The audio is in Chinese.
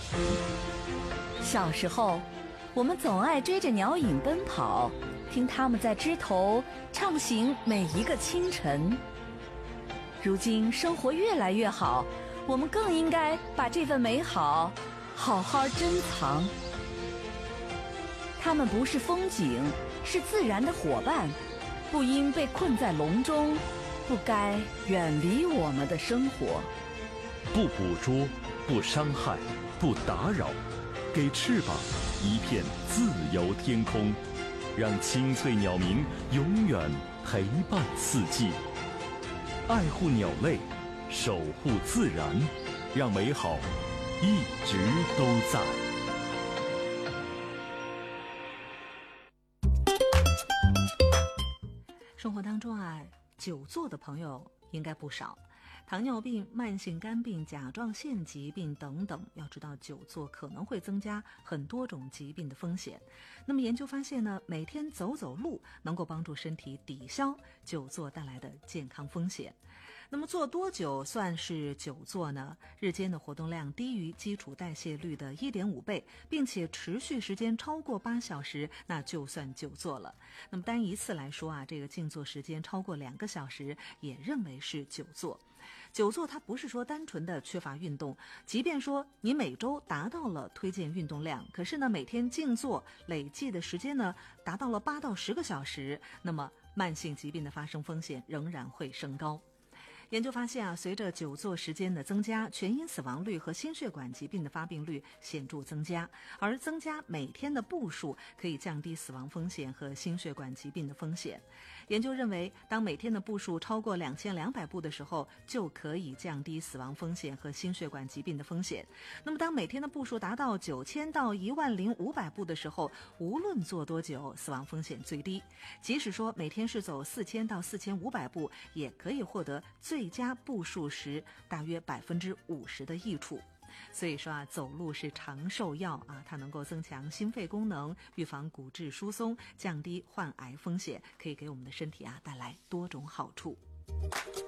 小时候，我们总爱追着鸟影奔跑，听它们在枝头畅行每一个清晨。如今生活越来越好，我们更应该把这份美好好好珍藏。它们不是风景，是自然的伙伴，不应被困在笼中，不该远离我们的生活。 不捕捉，不伤害，不打扰，给翅膀一片自由天空，让清脆鸟鸣永远陪伴四季。爱护鸟类，守护自然，让美好一直都在。 生活当中啊，久坐的朋友应该不少。糖尿病、慢性肝病、甲状腺疾病等等，要知道久坐可能会增加很多种疾病的风险。那么研究发现呢，每天走走路能够帮助身体抵消久坐带来的健康风险。那么坐多久算是久坐呢？日间的活动量低于基础代谢率的 1.5 倍，并且持续时间超过8小时，那就算久坐了。那么单一次来说啊，这个静坐时间超过2个小时也认为是久坐。久坐它不是说单纯的缺乏运动，即便说你每周达到了推荐运动量，可是呢每天静坐累计的时间呢达到了8到10个小时，那么慢性疾病的发生风险仍然会升高。研究发现啊，随着久坐时间的增加，全因死亡率和心血管疾病的发病率显著增加，而增加每天的步数可以降低死亡风险和心血管疾病的风险。研究认为，当每天的步数超过2200步的时候，就可以降低死亡风险和心血管疾病的风险。那么当每天的步数达到9000到10500步的时候，无论坐多久，死亡风险最低。即使说每天是走4000到4500步，也可以获得最佳步数时大约50%的益处。所以说啊，走路是长寿药啊，它能够增强心肺功能，预防骨质疏松，降低患癌风险，可以给我们的身体啊带来多种好处。